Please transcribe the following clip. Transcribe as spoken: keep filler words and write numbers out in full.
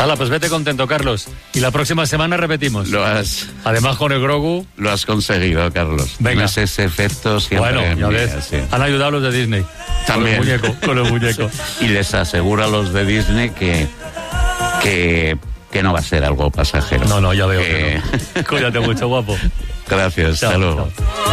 Hala, pues vete contento, Carlos. Y la próxima semana repetimos. Lo has... Además, con el Grogu... Lo has conseguido, Carlos. Venga. Tienes ese efecto siempre. Bueno, ya ves. Día, sí. Han ayudado los de Disney. También. Con el muñeco. Con el muñeco. Y les aseguro a los de Disney que... que... que no va a ser algo pasajero. No, no, ya veo que... que no. Cuídate mucho, guapo. Gracias, Chao, hasta luego. chao.